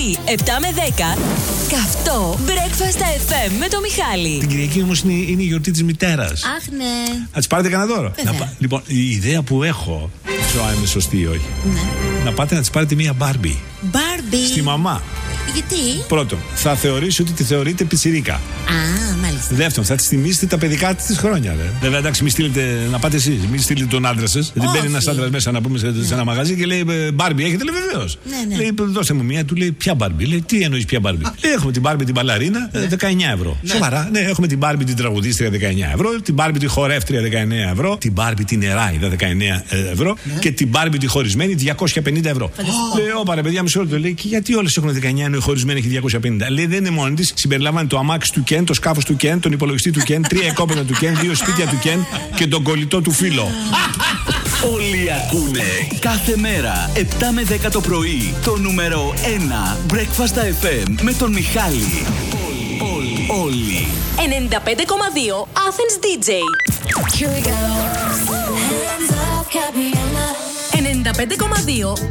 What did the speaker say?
πρωί, 7 με 10, καυτό Breakfast FM με το Μιχάλη. Την Κυριακή όμως είναι η γιορτή της μητέρας. Αχ, ναι. Να της πάρετε κανένα δώρο. Λοιπόν, η ιδέα που έχω, δεν ξέρω αν είναι σωστή ή όχι. Ναι. Να πάτε να της πάρετε μία Barbie. Barbie. Στη μαμά. Γιατί? Πρώτον, θα θεωρήσει ότι τη θεωρείτε πιτσιρίκα. Α, μάλιστα. Δεύτερον, θα τη θυμίσετε τα παιδικά της χρόνια. Βέβαια, εντάξει, μην στείλετε να πάτε εσείς. Μην στείλετε τον άντρα σας. Γιατί μπαίνει ένας άντρας μέσα να πούμε σε ένα μαγαζί και λέει Barbie έχετε, λέει βεβαίως. Ναι. Λέει δώσε μου μία, του λέει ποια Barbie. Λέει τι εννοείς ποια Barbie. Λέει έχουμε την Barbie την μπαλαρίνα 19 ευρώ. Σοβαρά, ναι, έχουμε την Barbie την τραγουδίστρια 19 ευρώ, την Barbie τη χορεύτρια 19 ευρώ, την Barbie την νεράιδα 19 ευρώ και την Barbie τη χωρισμένη 250 ευρώ. Λέει όπα ρε παιδιά, μισό λεπτό. Λέει και γιατί όλες έχουν 19 ενώ η χωρισμένη έχει 250. Λέει δεν είναι μόνη της, συμπεριλαμβάνει το αμάξι του Κεν, το σκάφος του Κεν, τον υπολογιστή του Κεν, 3 εκόπεδα του Κεν, 2 σπίτια του Κεν και τον κολλητό του φίλο. Όλοι ακούνε κάθε μέρα 7 με 10 το πρωί το νούμερο 1 Breakfast FM με τον Μιχάλη. Όλοι. 95,2 Athens DJ. Here we go. Hands up, Gabriella. 95,2